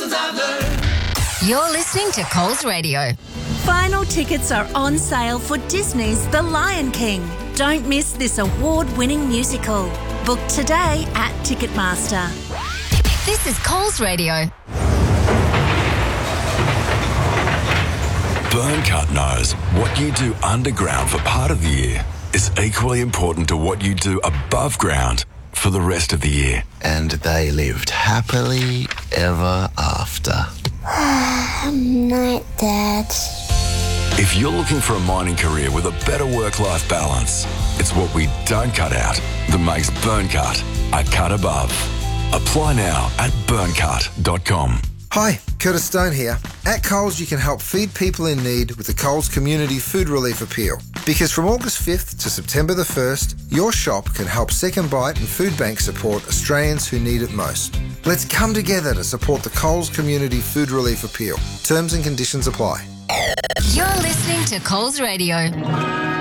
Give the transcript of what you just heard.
lessons I've learned. You're listening to Coles Radio. Final tickets are on sale for Disney's The Lion King. Don't miss this award-winning musical. Book today at Ticketmaster. This is Coles Radio. Burncut knows what you do underground for part of the year is equally important to what you do above ground for the rest of the year. And they lived happily ever after. Night, Dad. If you're looking for a mining career with a better work-life balance, it's what we don't cut out that makes Burncut a cut above. Apply now at burncut.com. Hi, Curtis Stone here. At Coles, you can help feed people in need with the Coles Community Food Relief Appeal. Because from August 5th to September the 1st, your shop can help Second Bite and Food Bank support Australians who need it most. Let's come together to support the Coles Community Food Relief Appeal. Terms and conditions apply. You're listening to Coles Radio.